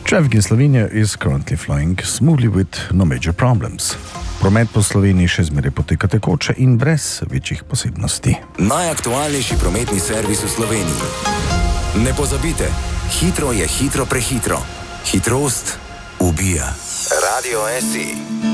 Traffic in Slovenia is currently flowing smoothly with no major problems. Promet po Sloveniji še zmeraj poteka tekoče in brez večjih posebnosti. Najaktualnejši prometni servis v Sloveniji. Ne pozabite, hitro je hitro prehitro. Hitrost ubija. Radio SE.